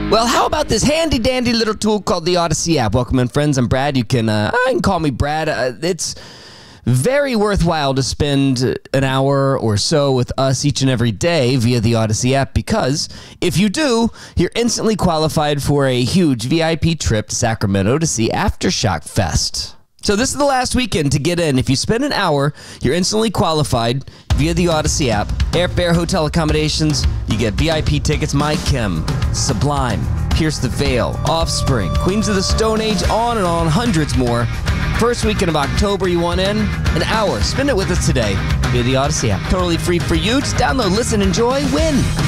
Well, how about this handy-dandy little tool called the Odyssey app? Welcome in, friends. I'm Brad. You can call me Brad. It's very worthwhile to spend an hour or so with us each and every day via the Odyssey app, because if you do, you're instantly qualified for a huge VIP trip to Sacramento to see Aftershock Fest. So this is the last weekend to get in. If you spend an hour, you're instantly qualified via the Odyssey app. Airfare, hotel accommodations, you get VIP tickets, My Chem, Sublime, Pierce the Veil, Offspring, Queens of the Stone Age, on and on, hundreds more. First weekend of October, you want in? An hour. Spend it with us today via the Odyssey app. Totally free for you. Just download, listen, enjoy, win.